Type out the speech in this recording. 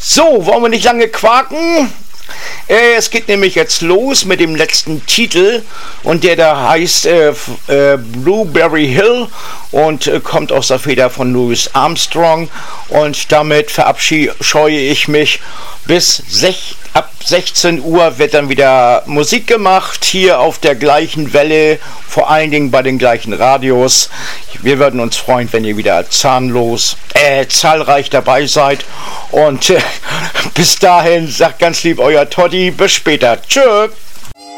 So, wollen wir nicht lange quaken? Es geht nämlich jetzt los mit dem letzten Titel und der da heißt Blueberry Hill und kommt aus der Feder von Louis Armstrong, und damit verabscheue ich mich. Ab 16 Uhr wird dann wieder Musik gemacht, hier auf der gleichen Welle, vor allen Dingen bei den gleichen Radios. Wir würden uns freuen, wenn ihr wieder zahlreich dabei seid, und bis dahin sagt ganz lieb euer Toddy, bis später, tschö.